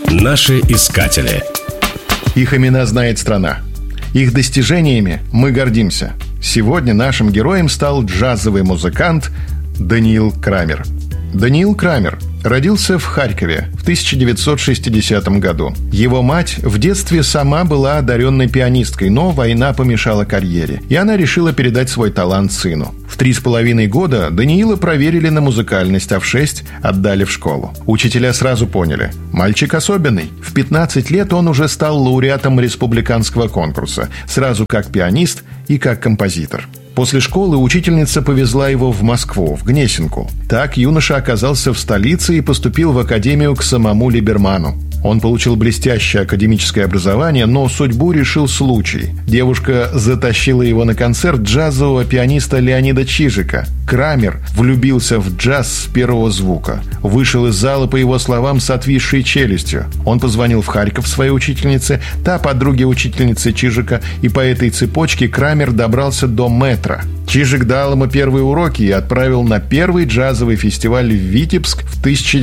Наши искатели. Их имена знает страна. Их достижениями мы гордимся. Сегодня нашим героем стал джазовый музыкант Даниил Крамер. Даниил Крамер родился в Харькове в 1960 году. Его мать в детстве сама была одаренной пианисткой, но война помешала карьере, и она решила передать свой талант сыну. В 3,5 года Даниила проверили на музыкальность, а в 6 отдали в школу. Учителя сразу поняли – мальчик особенный. В 15 лет он уже стал лауреатом республиканского конкурса, сразу как пианист и как композитор. После школы учительница повезла его в Москву, в Гнесинку. Так юноша оказался в столице и поступил в академию к самому Либерману. Он получил блестящее академическое образование, но судьбу решил случай. Девушка затащила его на концерт джазового пианиста Леонида Чижика. Крамер влюбился в джаз с первого звука. Вышел из зала, по его словам, с отвисшей челюстью. Он позвонил в Харьков своей учительнице, та подруге учительницы Чижика, и по этой цепочке Крамер добрался до мэтра. Чижик дал ему первые уроки и отправил на первый джазовый фестиваль в Витебск в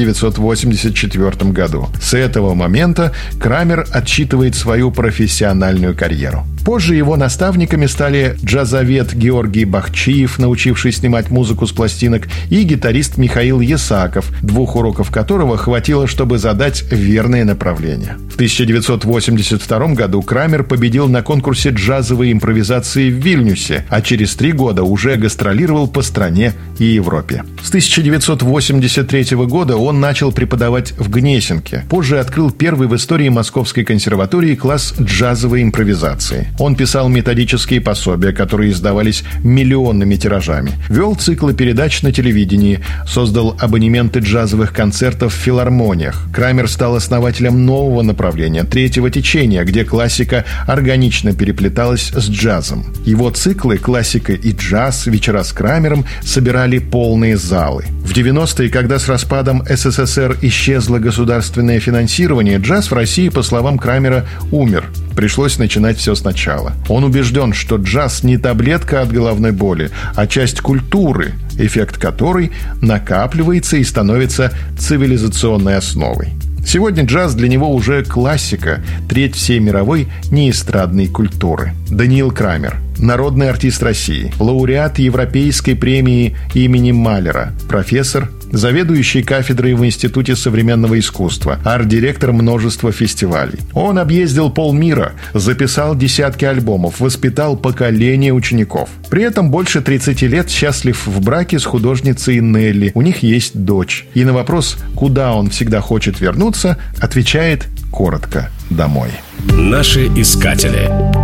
1984 году. С этого момента Крамер отсчитывает свою профессиональную карьеру. Позже его наставниками стали джазовед Георгий Бахчиев, научивший снимать музыку с пластинок, и гитарист Михаил Ясаков, 2 уроков которого хватило, чтобы задать верное направление. В 1982 году Крамер победил на конкурсе джазовой импровизации в Вильнюсе, а через 3 года уже гастролировал по стране и Европе. С 1983 года он начал преподавать в Гнесинке. Позже открыл первый в истории Московской консерватории класс джазовой импровизации. Он писал методические пособия, которые издавались миллионными тиражами. Вел циклы передач на телевидении, создал абонементы джазовых концертов в филармониях. Крамер стал основателем нового направления, третьего течения, где классика органично переплеталась с джазом. Его циклы «Классика и джаз», «Вечера с Крамером» собирали полные залы. В 90-е, когда с распадом СССР исчезло государственное финансирование, джаз в России, по словам Крамера, умер. Пришлось начинать все сначала. Он убежден, что джаз не таблетка от головной боли, а часть культуры, эффект которой накапливается и становится цивилизационной основой. Сегодня джаз для него уже классика, треть всей мировой неэстрадной культуры. Даниил Крамер – народный артист России, лауреат Европейской премии имени Малера, профессор, заведующий кафедрой в Институте современного искусства, арт-директор множества фестивалей. Он объездил полмира, записал десятки альбомов, воспитал поколение учеников. При этом больше 30 лет счастлив в браке с художницей Нелли. У них есть дочь. И на вопрос, куда он всегда хочет вернуться, отвечает коротко: домой. Наши искатели.